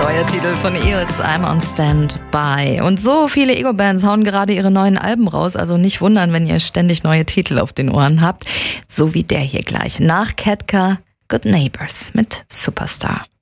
Neuer Titel von Eels, I'm on Standby. Und so viele Ego-Bands hauen gerade ihre neuen Alben raus, also nicht wundern, wenn ihr ständig neue Titel auf den Ohren habt. So wie der hier gleich. Nach Ketka, Good Neighbors mit Superstar.